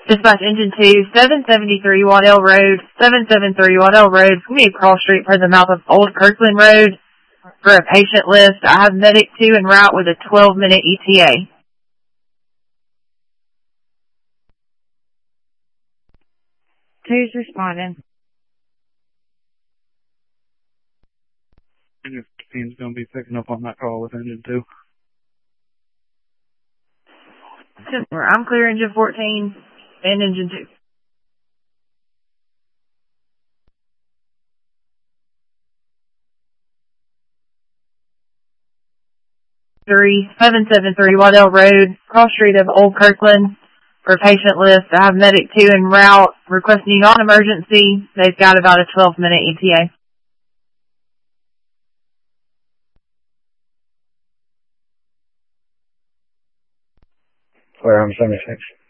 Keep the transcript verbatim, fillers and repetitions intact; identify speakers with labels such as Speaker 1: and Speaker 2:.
Speaker 1: Dispatch Engine two, seven seventy-three Waddell Road, seven seventy-three Waddell Road. It's going to be a cross street for the mouth of Old Kirkland Road for a patient list. I have Medic two en route with a twelve minute E T A.
Speaker 2: Who's responding?
Speaker 3: Engine fifteen is going to be picking up on that call with Engine two.
Speaker 1: I'm clear Engine fourteen and Engine two. Three seven seven three Waddell Road, cross street of Old Kirkland for patient list. I have Medic two en route requesting non-emergency. They've got about a twelve minute E T A.
Speaker 4: Clear, I'm seventy-six.